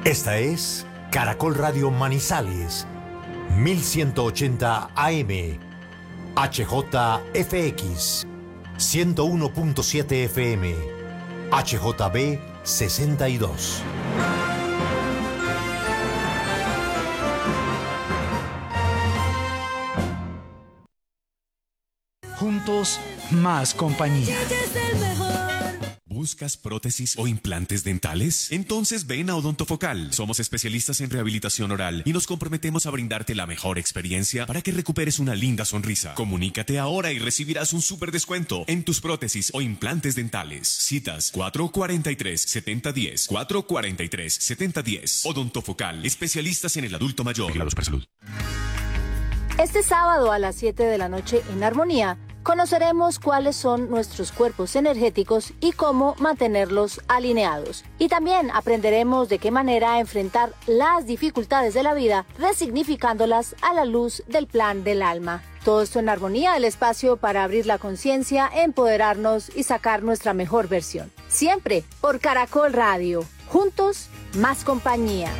Esta es Caracol Radio Manizales, 1180 AM, HJFX, 101.7 FM, HJB 62. Juntos, más compañía. ¿Buscas prótesis o implantes dentales? Entonces ven a Odontofocal. Somos especialistas en rehabilitación oral y nos comprometemos a brindarte la mejor experiencia para que recuperes una linda sonrisa. Comunícate ahora y recibirás un súper descuento en tus prótesis o implantes dentales. Citas 443-7010, 443-7010. Odontofocal, especialistas en el adulto mayor. Vigilados para salud. Este sábado a las 7 de la noche en Armonía, conoceremos cuáles son nuestros cuerpos energéticos y cómo mantenerlos alineados. Y también aprenderemos de qué manera enfrentar las dificultades de la vida, resignificándolas a la luz del plan del alma. Todo esto en Armonía, el espacio para abrir la conciencia, empoderarnos y sacar nuestra mejor versión. Siempre por Caracol Radio. Juntos, más compañía.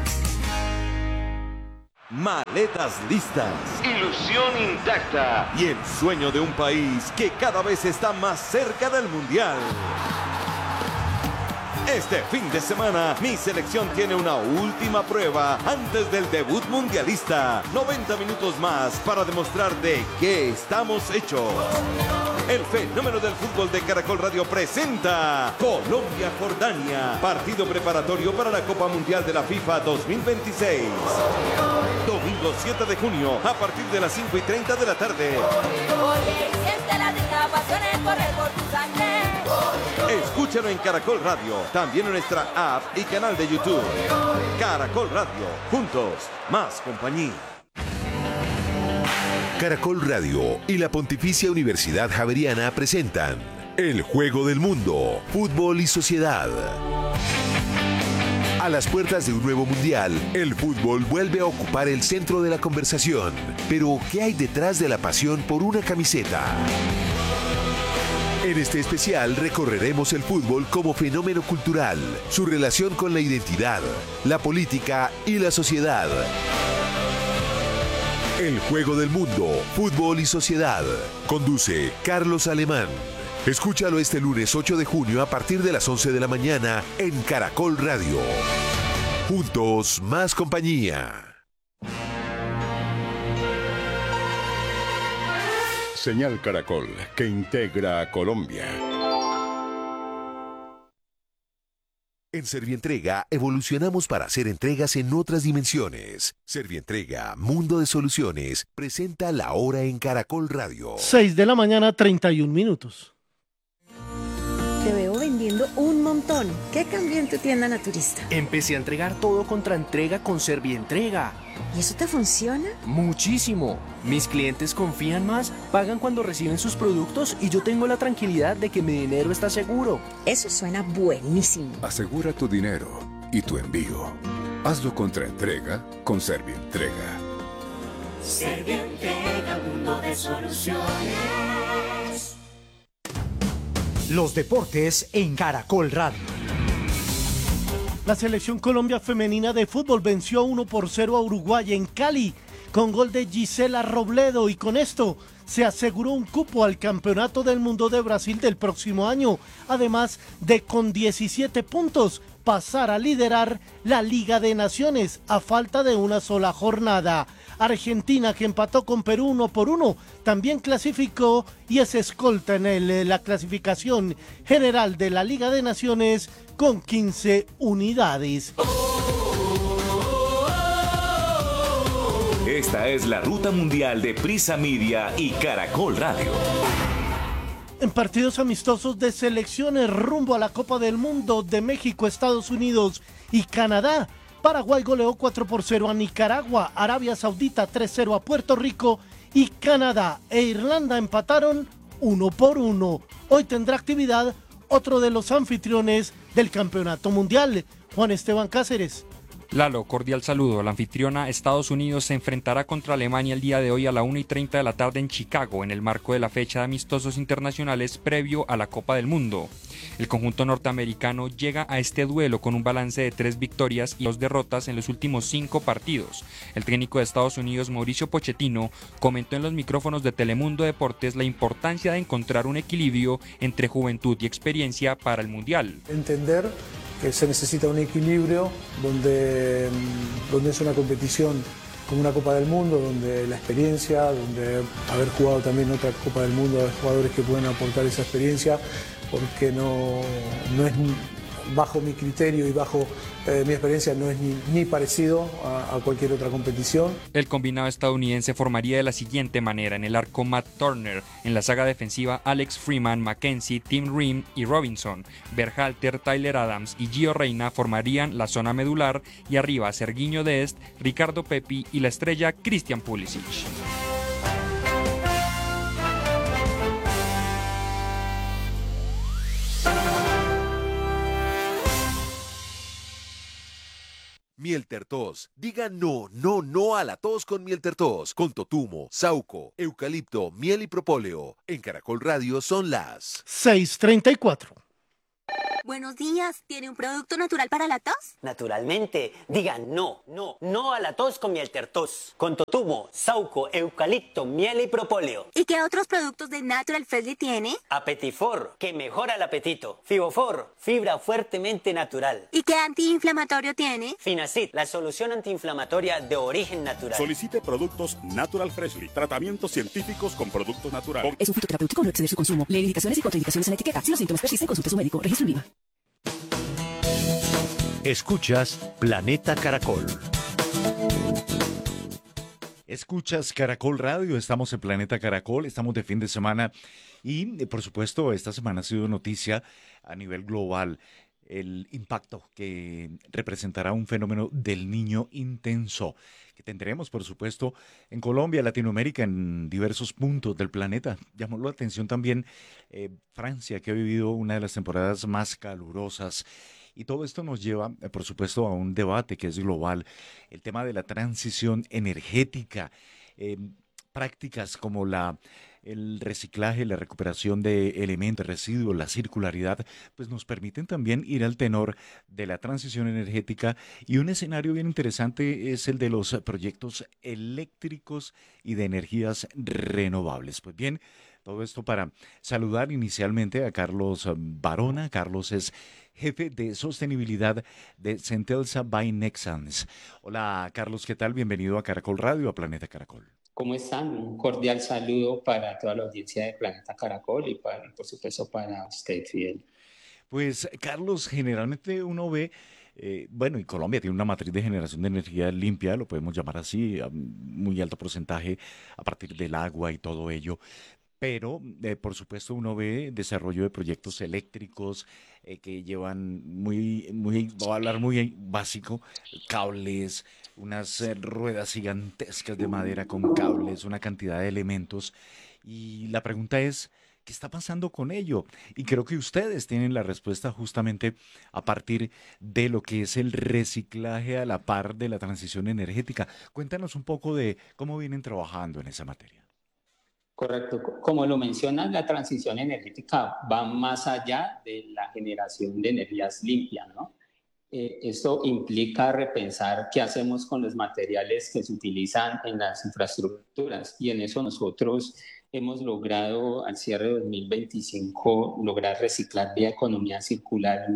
Maletas listas, ilusión intacta y el sueño de un país que cada vez está más cerca del Mundial. Este fin de semana, mi selección tiene una última prueba antes del debut mundialista. 90 minutos más para demostrar de qué estamos hechos. El fenómeno del fútbol de Caracol Radio presenta Colombia-Jordania, partido preparatorio para la Copa Mundial de la FIFA 2026. Domingo 7 de junio, a partir de las 5:30 de la tarde. Escúchalo en Caracol Radio, también en nuestra app y canal de YouTube. Caracol Radio, juntos, más compañía. Caracol Radio y la Pontificia Universidad Javeriana presentan El Juego del Mundo, Fútbol y Sociedad. A las puertas de un nuevo mundial, el fútbol vuelve a ocupar el centro de la conversación. Pero, ¿qué hay detrás de la pasión por una camiseta? En este especial recorreremos el fútbol como fenómeno cultural, su relación con la identidad, la política y la sociedad. El Juego del Mundo, Fútbol y Sociedad. Conduce Carlos Alemán. Escúchalo este lunes 8 de junio a partir de las 11 de la mañana en Caracol Radio. Juntos, más compañía. Señal Caracol, que integra a Colombia. En Servientrega evolucionamos para hacer entregas en otras dimensiones. Servientrega, Mundo de Soluciones, presenta La Hora en Caracol Radio. 6 de la mañana, 31 minutos. Te veo vendiendo un montón. ¿Qué cambió en tu tienda naturista? Empecé a entregar todo contra entrega con Servientrega. ¿Y eso te funciona? Muchísimo. Mis clientes confían más, pagan cuando reciben sus productos y yo tengo la tranquilidad de que mi dinero está seguro. Eso suena buenísimo. Asegura tu dinero y tu envío. Hazlo contra entrega con Servientrega. Servientrega, Mundo de Soluciones. Los deportes en Caracol Radio. La selección Colombia femenina de fútbol venció 1-0 a Uruguay en Cali con gol de Gisela Robledo y con esto se aseguró un cupo al Campeonato del Mundo de Brasil del próximo año, además de con 17 puntos pasar a liderar la Liga de Naciones a falta de una sola jornada. Argentina, que empató con Perú 1-1, también clasificó y es escolta en la clasificación general de la Liga de Naciones con 15 unidades. Esta es la ruta mundial de Prisa Media y Caracol Radio. En partidos amistosos de selecciones rumbo a la Copa del Mundo de México, Estados Unidos y Canadá, Paraguay goleó 4-0 a Nicaragua, Arabia Saudita 3-0 a Puerto Rico y Canadá e Irlanda empataron 1-1. Hoy tendrá actividad otro de los anfitriones del Campeonato Mundial, Juan Esteban Cáceres. Lalo, cordial saludo. La anfitriona Estados Unidos se enfrentará contra Alemania el día de hoy a la 1:30 de la tarde en Chicago, en el marco de la fecha de amistosos internacionales previo a la Copa del Mundo. El conjunto norteamericano llega a este duelo con un balance de 3 victorias y 2 derrotas en los últimos 5 partidos. El técnico de Estados Unidos, Mauricio Pochettino, comentó en los micrófonos de Telemundo Deportes la importancia de encontrar un equilibrio entre juventud y experiencia para el Mundial. Entender que se necesita un equilibrio donde es una competición como una Copa del Mundo, donde la experiencia, donde haber jugado también otra Copa del Mundo, hay jugadores que pueden aportar esa experiencia, porque no es bajo mi criterio y bajo mi experiencia, no es ni parecido a cualquier otra competición. El combinado estadounidense formaría de la siguiente manera: en el arco Matt Turner, en la saga defensiva Alex Freeman, McKenzie, Tim Ream y Robinson, Berhalter, Tyler Adams y Gio Reyna formarían la zona medular, y arriba Sergiño Dest, Ricardo Pepi y la estrella Christian Pulisic. Miel Tertos. Diga no, no, no a la tos con Miel Tertos. Con totumo, sauco, eucalipto, miel y propóleo. En Caracol Radio son las 6:34. Buenos días, ¿tiene un producto natural para la tos? Naturalmente, diga no, no, no a la tos con Miel Tertos. Con totumo, sauco, eucalipto, miel y propóleo. ¿Y qué otros productos de Natural Freshly tiene? Apetifor, que mejora el apetito. Fibofor, fibra fuertemente natural. ¿Y qué antiinflamatorio tiene? Finacid, la solución antiinflamatoria de origen natural. Solicite productos Natural Freshly, tratamientos científicos con productos naturales. Es un fitoterapéutico, no exceder su consumo. Lee indicaciones y contraindicaciones en la etiqueta. Si los síntomas persisten, consulte a su médico. Registro en Viva. Escuchas Planeta Caracol. Escuchas Caracol Radio, estamos en Planeta Caracol, estamos de fin de semana y por supuesto esta semana ha sido noticia a nivel global el impacto que representará un fenómeno del Niño intenso que tendremos por supuesto en Colombia, Latinoamérica, en diversos puntos del planeta. Llamó la atención también Francia, que ha vivido una de las temporadas más calurosas. Y todo esto nos lleva, por supuesto, a un debate que es global, el tema de la transición energética, prácticas como el reciclaje, la recuperación de elementos, residuos, la circularidad, pues nos permiten también ir al tenor de la transición energética. Y un escenario bien interesante es el de los proyectos eléctricos y de energías renovables. Pues bien, todo esto para saludar inicialmente a Carlos Barona. Carlos es jefe de sostenibilidad de Centelsa by Nexans. Hola Carlos, ¿qué tal? Bienvenido a Caracol Radio, a Planeta Caracol. ¿Cómo están? Un cordial saludo para toda la audiencia de Planeta Caracol y por supuesto para usted, Fidel. Pues Carlos, generalmente uno ve, bueno, y Colombia tiene una matriz de generación de energía limpia, lo podemos llamar así, a muy alto porcentaje a partir del agua y todo ello. Pero, por supuesto, uno ve desarrollo de proyectos eléctricos que llevan voy a hablar muy básico, cables, unas ruedas gigantescas de madera con cables, una cantidad de elementos. Y la pregunta es, ¿qué está pasando con ello? Y creo que ustedes tienen la respuesta justamente a partir de lo que es el reciclaje a la par de la transición energética. Cuéntanos un poco de cómo vienen trabajando en esa materia. Correcto. Como lo mencionas, la transición energética va más allá de la generación de energías limpias, ¿no? Esto implica repensar qué hacemos con los materiales que se utilizan en las infraestructuras, y en eso nosotros hemos logrado al cierre de 2025 lograr reciclar vía economía circular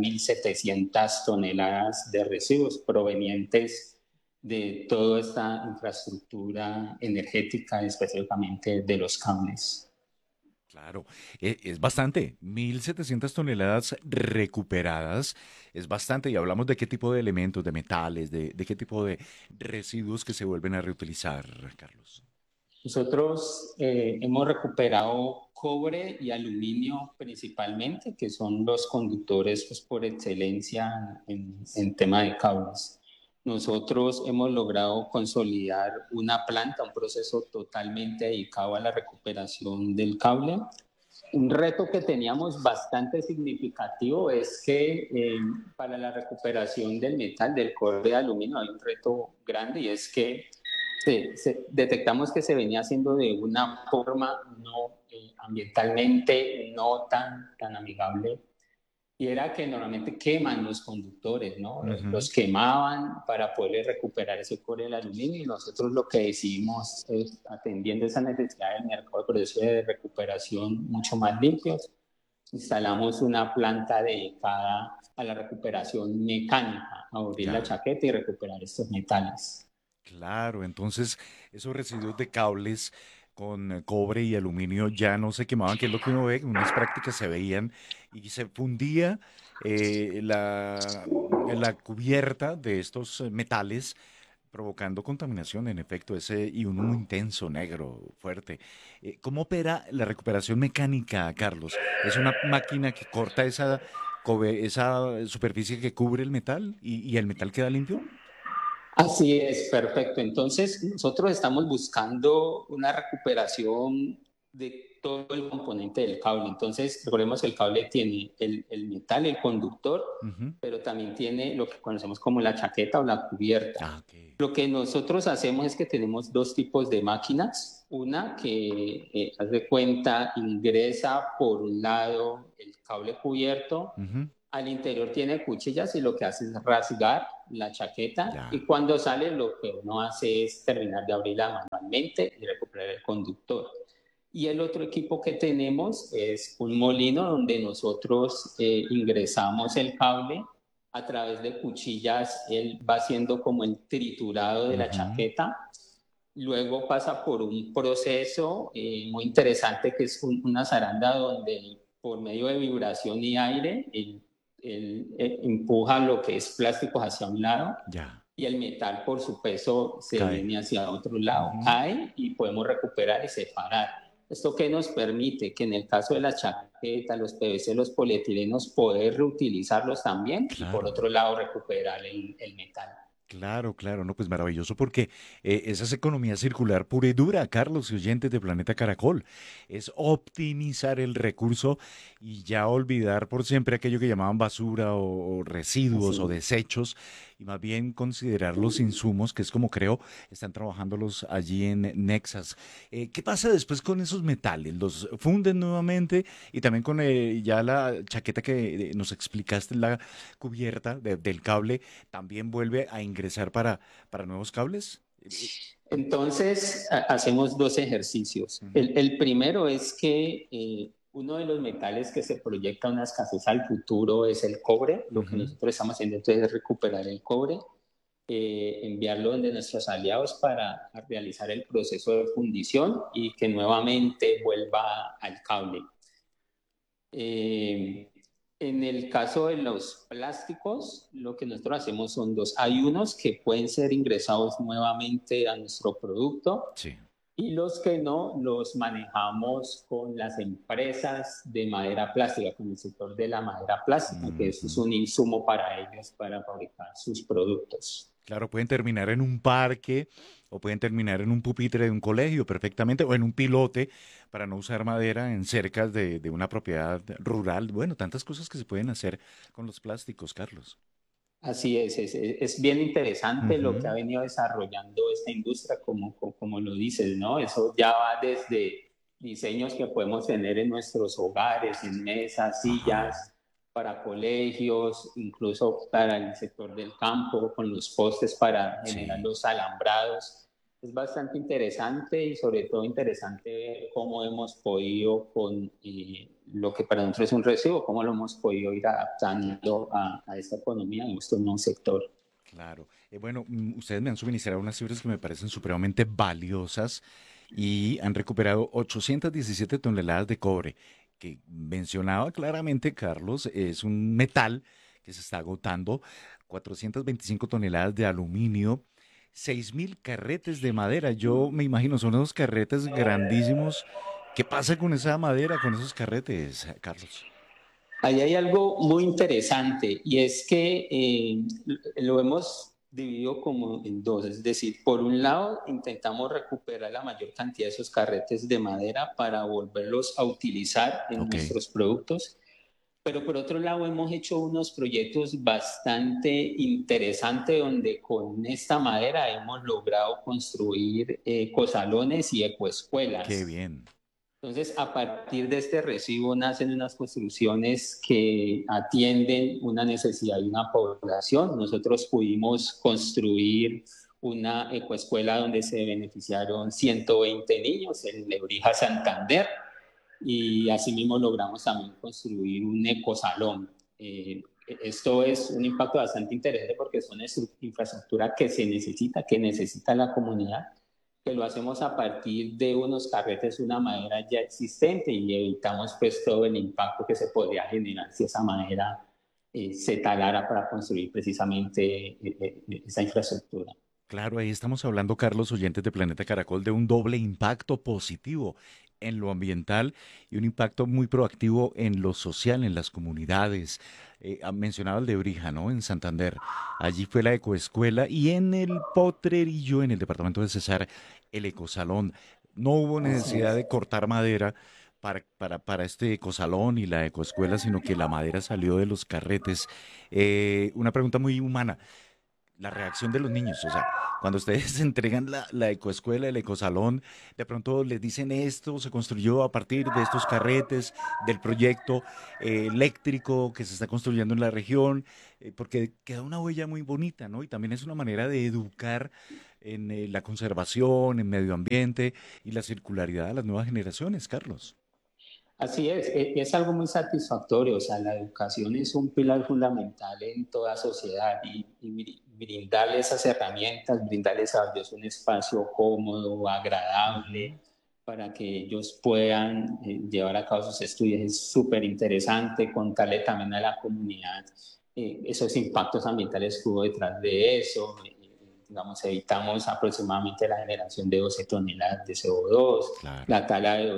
1.700 toneladas de residuos provenientes de toda esta infraestructura energética, específicamente de los cables. Claro, es bastante, 1.700 toneladas recuperadas, es bastante, y hablamos de qué tipo de elementos, de metales, de qué tipo de residuos que se vuelven a reutilizar, Carlos. Nosotros hemos recuperado cobre y aluminio principalmente, que son los conductores pues, por excelencia en tema de cables. Nosotros hemos logrado consolidar una planta, un proceso totalmente dedicado a la recuperación del cable. Un reto que teníamos bastante significativo es que para la recuperación del metal, del cobre de aluminio, hay un reto grande y es que detectamos que se venía haciendo de una forma ambientalmente no tan amigable, y era que normalmente queman los conductores, ¿no? Los quemaban para poder recuperar ese cobre del aluminio, y nosotros lo que decidimos es, atendiendo esa necesidad del mercado de procesos de recuperación mucho más limpios, instalamos una planta dedicada a la recuperación mecánica, a abrir la chaqueta y recuperar estos metales. Claro, entonces esos residuos de cables con cobre y aluminio ya no se quemaban, que es lo que uno ve, en unas prácticas se veían y se fundía la cubierta de estos metales, provocando contaminación, en efecto, y un humo intenso, negro, fuerte. ¿Cómo opera la recuperación mecánica, Carlos? ¿Es una máquina que corta esa superficie que cubre el metal y el metal queda limpio? Así es, perfecto. Entonces, nosotros estamos buscando una recuperación de todo el componente del cable. Entonces, recordemos que el cable tiene el metal, el conductor, pero también tiene lo que conocemos como la chaqueta o la cubierta. Lo que nosotros hacemos es que tenemos dos tipos de máquinas. Una que, haz de cuenta, ingresa por un lado el cable cubierto, al interior tiene cuchillas y lo que hace es rasgar la chaqueta, y cuando sale lo que uno hace es terminar de abrirla manualmente y recuperar el conductor. Y el otro equipo que tenemos es un molino donde nosotros ingresamos el cable a través de cuchillas. Él va haciendo como el triturado de la chaqueta, luego pasa por un proceso muy interesante que es una zaranda donde por medio de vibración y aire él empuja lo que es plástico hacia un lado, y el metal por su peso se viene hacia otro lado, cae y podemos recuperar y separar. ¿Esto qué nos permite? Que en el caso de la chaqueta, los PVC, los polietilenos, poder reutilizarlos también, y por otro lado recuperar el metal. Claro, no, pues maravilloso, porque esa es economía circular pura y dura, Carlos y oyentes de Planeta Caracol. Es optimizar el recurso y ya olvidar por siempre aquello que llamaban basura o residuos o desechos, y más bien considerar los insumos, que es como creo están trabajándolos allí en Nexas. ¿Qué pasa después con esos metales? ¿Los funden nuevamente? Y también con ya la chaqueta que nos explicaste, la cubierta del cable, ¿también vuelve a ingresar para nuevos cables? Entonces, hacemos dos ejercicios. El primero es que uno de los metales que se proyecta una escasez al futuro es el cobre. Lo que nosotros estamos haciendo entonces es recuperar el cobre, enviarlo donde nuestros aliados para realizar el proceso de fundición y que nuevamente vuelva al cable. En el caso de los plásticos, lo que nosotros hacemos son dos. Hay unos que pueden ser ingresados nuevamente a nuestro producto, y los que no, los manejamos con las empresas de madera plástica, con el sector de la madera plástica, que eso es un insumo para ellos para fabricar sus productos. Claro, pueden terminar en un parque o pueden terminar en un pupitre de un colegio perfectamente, o en un pilote para no usar madera en cercas de una propiedad rural. Bueno, tantas cosas que se pueden hacer con los plásticos, Carlos. Así es bien interesante lo que ha venido desarrollando esta industria, como lo dices, ¿no? Eso ya va desde diseños que podemos tener en nuestros hogares, en mesas, sillas, para colegios, incluso para el sector del campo, con los postes para generar los alambrados. Es bastante interesante, y sobre todo interesante ver cómo hemos podido, con lo que para nosotros es un residuo, cómo lo hemos podido ir adaptando a esta economía en nuestro nuevo sector. Claro. Bueno, ustedes me han suministrado unas cifras que me parecen supremamente valiosas, y han recuperado 817 toneladas de cobre, que mencionaba claramente Carlos, es un metal que se está agotando, 425 toneladas de aluminio, 6.000 carretes de madera. Yo me imagino, son esos carretes grandísimos. ¿Qué pasa con esa madera, con esos carretes, Carlos? Ahí hay algo muy interesante, y es que lo hemos dividido como en dos, es decir, por un lado intentamos recuperar la mayor cantidad de esos carretes de madera para volverlos a utilizar en nuestros productos, pero por otro lado hemos hecho unos proyectos bastante interesantes donde con esta madera hemos logrado construir ecosalones y ecoescuelas. Qué bien. Entonces, a partir de este residuo nacen unas construcciones que atienden una necesidad de una población. Nosotros pudimos construir una ecoescuela donde se beneficiaron 120 niños en Lebrija, Santander, y asimismo logramos también construir un ecosalón. Esto es un impacto bastante interesante porque es una infraestructura que se necesita, que necesita la comunidad, que lo hacemos a partir de unos carretes, una madera ya existente, y evitamos pues todo el impacto que se podría generar si esa madera se talara para construir precisamente esa infraestructura. Claro, ahí estamos hablando, Carlos, oyentes de Planeta Caracol, de un doble impacto positivo en lo ambiental y un impacto muy proactivo en lo social, en las comunidades. Mencionaba el de Brija, ¿no? En Santander. Allí fue la ecoescuela y en el Potrerillo, en el departamento de Cesar, el ecosalón. No hubo necesidad de cortar madera para este ecosalón y la ecoescuela, sino que la madera salió de los carretes. Una pregunta muy humana. La reacción de los niños, o sea, cuando ustedes entregan la ecoescuela, el ecosalón, de pronto les dicen esto se construyó a partir de estos carretes, del proyecto eléctrico que se está construyendo en la región, porque queda una huella muy bonita, ¿no? Y también es una manera de educar en la conservación, en medio ambiente y la circularidad a las nuevas generaciones, Carlos. Así es algo muy satisfactorio, o sea, la educación es un pilar fundamental en toda sociedad y brindarles esas herramientas, brindarles a ellos un espacio cómodo, agradable, para que ellos puedan llevar a cabo sus estudios es súper interesante, contarle también a la comunidad esos impactos ambientales que hubo detrás de eso. Digamos, evitamos aproximadamente la generación de 12 toneladas de CO2, claro, la tala de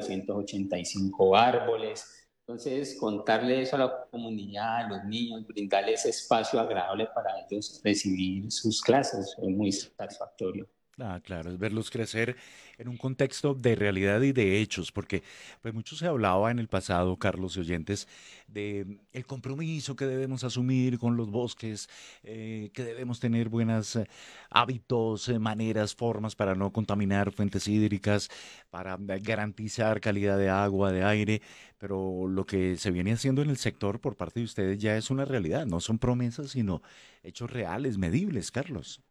285 árboles. Entonces, contarle eso a la comunidad, a los niños, brindarles ese espacio agradable para ellos recibir sus clases, es muy satisfactorio. Claro, es verlos crecer en un contexto de realidad y de hechos, porque pues mucho se hablaba en el pasado, Carlos y oyentes, de el compromiso que debemos asumir con los bosques, que debemos tener buenos hábitos, maneras, formas para no contaminar fuentes hídricas, para garantizar calidad de agua, de aire, pero lo que se viene haciendo en el sector por parte de ustedes ya es una realidad, no son promesas, sino hechos reales, medibles, Carlos.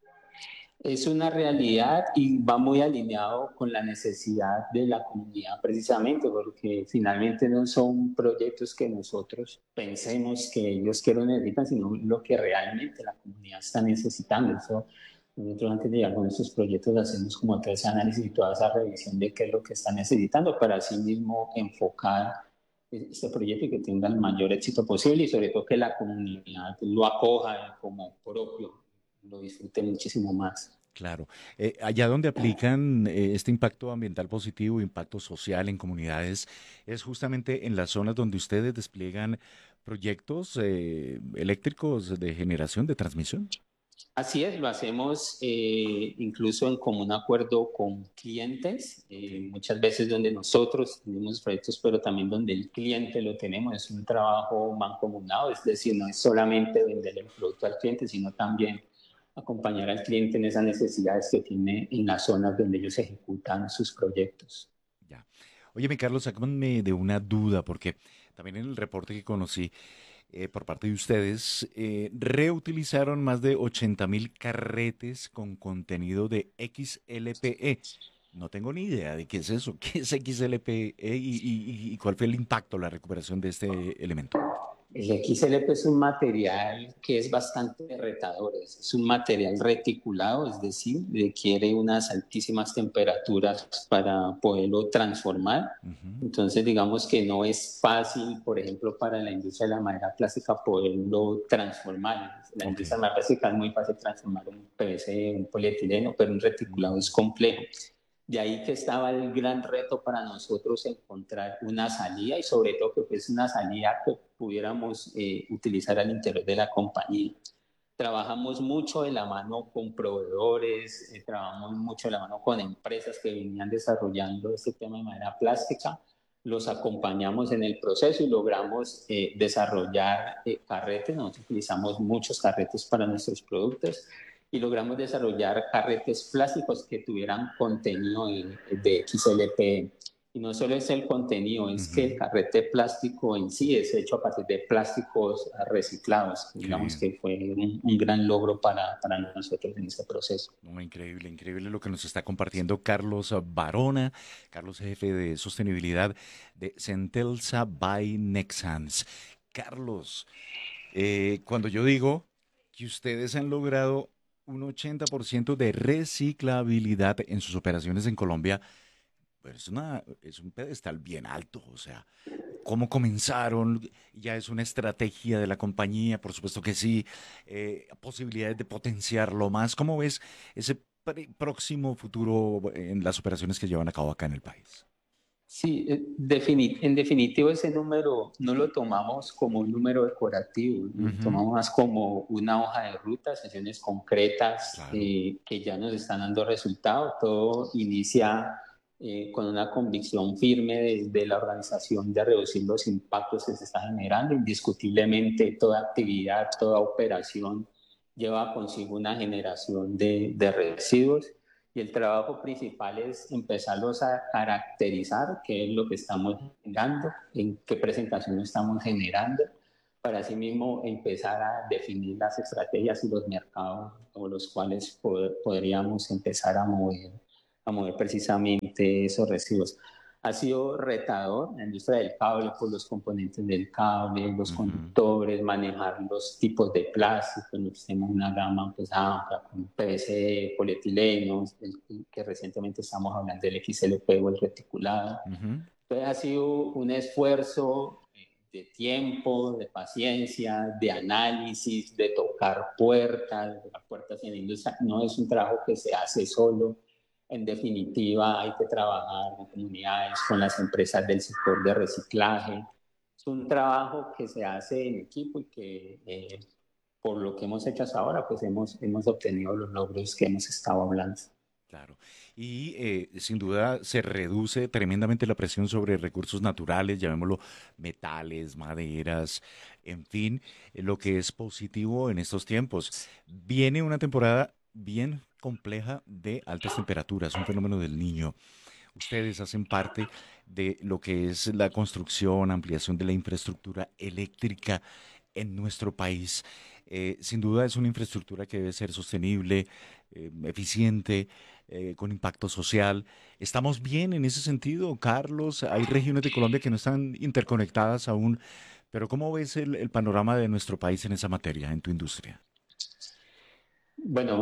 Es una realidad y va muy alineado con la necesidad de la comunidad precisamente, porque finalmente no son proyectos que nosotros pensemos que ellos necesitan, sino lo que realmente la comunidad está necesitando. Eso, nosotros antes de llegar con estos proyectos hacemos como todo ese análisis y toda esa revisión de qué es lo que están necesitando para así mismo enfocar este proyecto y que tenga el mayor éxito posible y sobre todo que la comunidad lo acoja como propio, lo disfrute muchísimo más. Claro. Allá donde aplican este impacto ambiental positivo, impacto social en comunidades, es justamente en las zonas donde ustedes despliegan proyectos eléctricos de generación, de transmisión. Así es, lo hacemos incluso en común acuerdo con clientes, muchas veces donde nosotros tenemos proyectos, pero también donde el cliente lo tenemos. Es un trabajo mancomunado, es decir, no es solamente vender el producto al cliente, sino también acompañar al cliente en esas necesidades que tiene en las zonas donde ellos ejecutan sus proyectos. Ya. Oye, Carlos, sácame de una duda, porque también en el reporte que conocí por parte de ustedes, reutilizaron más de 80,000 carretes con contenido de XLPE. No tengo ni idea de qué es eso, qué es XLPE y cuál fue el impacto, la recuperación de este elemento. El XLP es un material que es bastante retador, es un material reticulado, es decir, requiere unas altísimas temperaturas para poderlo transformar. Entonces, digamos que no es fácil, por ejemplo, para la industria de la madera plástica poderlo transformar. La industria de la madera plástica es muy fácil transformar un PVC, un polietileno, pero un reticulado es complejo. De ahí que estaba el gran reto para nosotros encontrar una salida y sobre todo que fuese una salida que pudiéramos utilizar al interior de la compañía. Trabajamos mucho de la mano con proveedores, trabajamos mucho de la mano con empresas que venían desarrollando este tema de madera plástica. Los acompañamos en el proceso y logramos desarrollar carretes. Nosotros utilizamos muchos carretes para nuestros productos y logramos desarrollar carretes plásticos que tuvieran contenido de XLPE. Y no solo es el contenido, es que el carrete plástico en sí es hecho a partir de plásticos reciclados. Digamos que fue un gran logro para nosotros en este proceso. No, increíble, increíble lo que nos está compartiendo Carlos Barona, Carlos jefe de sostenibilidad de Centelsa by Nexans. Carlos, cuando yo digo que ustedes han logrado un 80% de reciclabilidad en sus operaciones en Colombia, pues es un pedestal bien alto. O sea, ¿cómo comenzaron? ¿Ya es una estrategia de la compañía? Por supuesto que sí. Posibilidades de potenciarlo más. ¿Cómo ves ese próximo futuro en las operaciones que llevan a cabo acá en el país? Sí, en definitivo ese número no lo tomamos como un número decorativo, lo tomamos más como una hoja de ruta, sesiones concretas, claro, que ya nos están dando resultados. Todo inicia con una convicción firme de la organización de reducir los impactos que se están generando. Indiscutiblemente toda actividad, toda operación lleva consigo una generación de residuos, y el trabajo principal es empezarlos a caracterizar, qué es lo que estamos generando, en qué presentación estamos generando, para así mismo empezar a definir las estrategias y los mercados por los cuales podríamos empezar a mover precisamente esos residuos. Ha sido retador la industria del cable por los componentes del cable, los conductores, manejar los tipos de plástico. Nosotros tenemos una gama pues amplia con PVC, polietilenos, que recientemente estamos hablando del XLP o el reticulado. Entonces ha sido un esfuerzo de tiempo, de paciencia, de análisis, de tocar puertas en la industria. No es un trabajo que se hace solo. En definitiva, hay que trabajar con comunidades, con las empresas del sector de reciclaje. Es un trabajo que se hace en equipo y que, por lo que hemos hecho hasta ahora, pues hemos obtenido los logros que hemos estado hablando. Claro. Y sin duda se reduce tremendamente la presión sobre recursos naturales, llamémoslo metales, maderas, en fin, lo que es positivo en estos tiempos. Viene una temporada bien compleja de altas temperaturas, un fenómeno del Niño. Ustedes hacen parte de lo que es la construcción, ampliación de la infraestructura eléctrica en nuestro país. Sin duda es una infraestructura que debe ser sostenible, eficiente, con impacto social. ¿Estamos bien en ese sentido, Carlos? Hay regiones de Colombia que no están interconectadas aún, pero ¿cómo ves el panorama de nuestro país en esa materia, en tu industria? Bueno,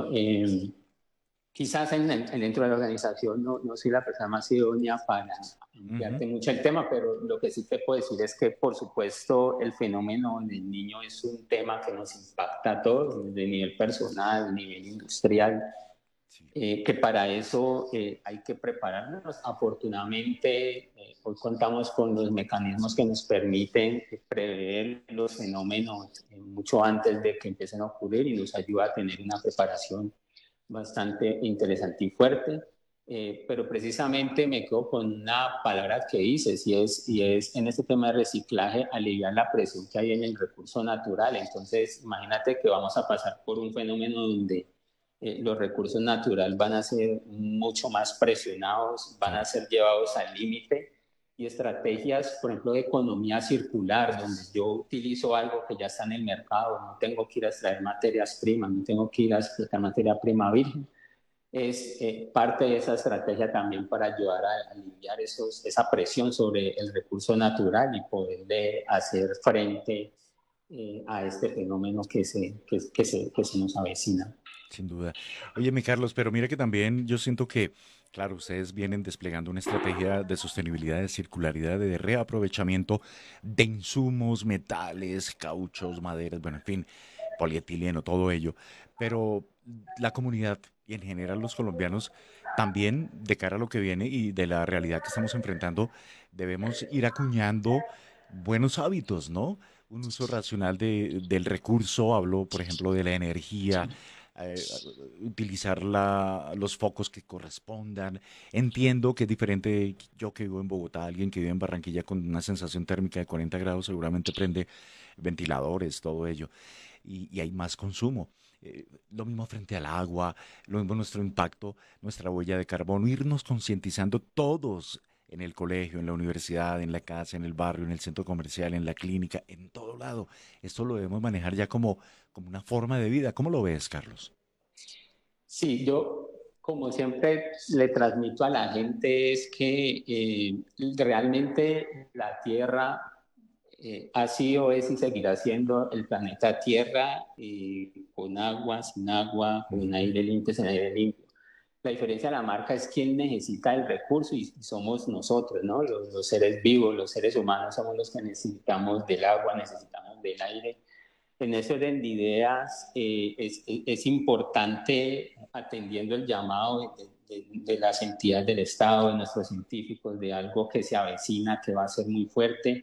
quizás dentro de la organización no soy la persona más idónea para ampliarte mucho el tema, pero lo que sí te puedo decir es que, por supuesto, el fenómeno del Niño es un tema que nos impacta a todos, desde el nivel personal, a nivel industrial, que para eso hay que prepararnos. Afortunadamente, hoy contamos con los mecanismos que nos permiten prever los fenómenos mucho antes de que empiecen a ocurrir, y nos ayuda a tener una preparación bastante interesante y fuerte. Pero precisamente me quedo con una palabra que dices, y es en este tema de reciclaje, aliviar la presión que hay en el recurso natural. Entonces, imagínate que vamos a pasar por un fenómeno donde los recursos naturales van a ser mucho más presionados, van a ser llevados al límite, y estrategias, por ejemplo, de economía circular, donde yo utilizo algo que ya está en el mercado, no tengo que ir a extraer materias primas, no tengo que ir a extraer materia prima virgen, es parte de esa estrategia también para ayudar a aliviar esa presión sobre el recurso natural y poder hacer frente a este fenómeno que se nos avecina. Sin duda. Oye, mi Carlos, pero mira que también yo siento que, claro, ustedes vienen desplegando una estrategia de sostenibilidad, de circularidad, de reaprovechamiento de insumos, metales, cauchos, maderas, bueno, en fin, polietileno, todo ello. Pero la comunidad y en general los colombianos también, de cara a lo que viene y de la realidad que estamos enfrentando, debemos ir acuñando buenos hábitos, ¿no? un uso racional del recurso. Hablo, por ejemplo, de la energía, eh, utilizar los focos que correspondan. Entiendo que es diferente yo que vivo en Bogotá, alguien que vive en Barranquilla con una sensación térmica de 40 grados, seguramente prende ventiladores, todo ello, y hay más consumo. Lo mismo frente al agua, lo mismo nuestro impacto, nuestra huella de carbono, irnos concientizando todos en el colegio, en la universidad, en la casa, en el barrio, en el centro comercial, en la clínica, en todo lado. Esto lo debemos manejar ya como una forma de vida. ¿Cómo lo ves, Carlos? Sí, yo como siempre le transmito a la gente es que realmente la Tierra ha sido, es y seguirá siendo el planeta Tierra, con agua, sin agua, con aire limpio, sin aire limpio. La diferencia de la marca es quién necesita el recurso y somos nosotros, ¿no? Los seres vivos, los seres humanos somos los que necesitamos del agua, necesitamos del aire. En ese orden de ideas es importante, atendiendo el llamado de las entidades del Estado, de nuestros científicos, de algo que se avecina, que va a ser muy fuerte,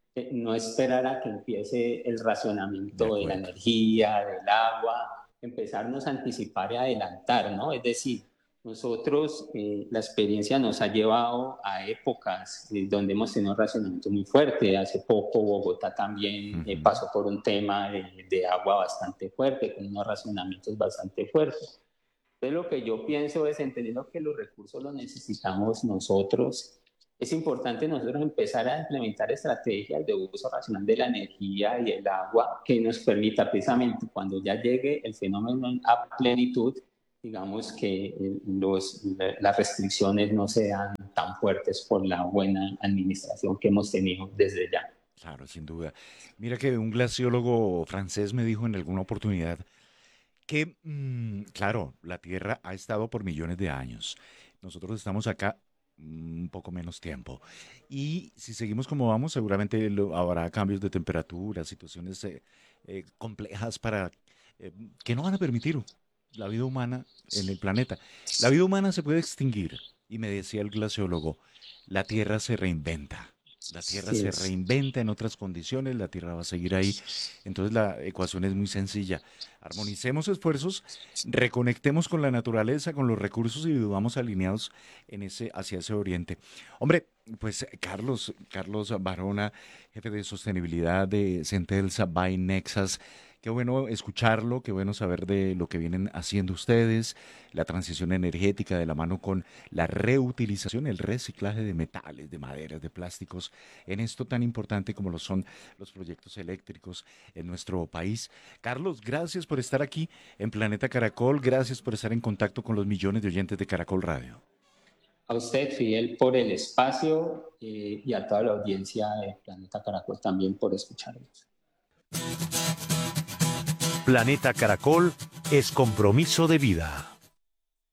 no esperar a que empiece el racionamiento de la energía, del agua, empezarnos a anticipar y adelantar, ¿no? Es decir, nosotros, la experiencia nos ha llevado a épocas donde hemos tenido un racionamiento muy fuerte. Hace poco Bogotá también pasó por un tema de agua bastante fuerte, con unos racionamientos bastante fuertes. Entonces lo que yo pienso es, entendiendo que los recursos los necesitamos nosotros, es importante nosotros empezar a implementar estrategias de uso racional de la energía y el agua que nos permita precisamente cuando ya llegue el fenómeno a plenitud, digamos que las restricciones no sean tan fuertes por la buena administración que hemos tenido desde ya. Claro, sin duda. Mira que un glaciólogo francés me dijo en alguna oportunidad que, claro, la Tierra ha estado por millones de años. Nosotros estamos acá un poco menos tiempo. Y si seguimos como vamos, seguramente habrá cambios de temperatura, situaciones complejas que no van a permitir la vida humana en el planeta. La vida humana se puede extinguir. Y me decía el glaciólogo, la Tierra se reinventa. La Tierra se reinventa en otras condiciones, la Tierra va a seguir ahí. Entonces la ecuación es muy sencilla. Armonicemos esfuerzos, reconectemos con la naturaleza, con los recursos y vivamos alineados hacia ese oriente. Hombre, pues Carlos Barona, jefe de sostenibilidad de Centelsa by Nexas. Qué bueno escucharlo, qué bueno saber de lo que vienen haciendo ustedes, la transición energética de la mano con la reutilización, el reciclaje de metales, de maderas, de plásticos, en esto tan importante como lo son los proyectos eléctricos en nuestro país. Carlos, gracias por estar aquí en Planeta Caracol, gracias por estar en contacto con los millones de oyentes de Caracol Radio. A usted, Fidel, por el espacio y a toda la audiencia de Planeta Caracol también por escucharnos. Planeta Caracol es compromiso de vida.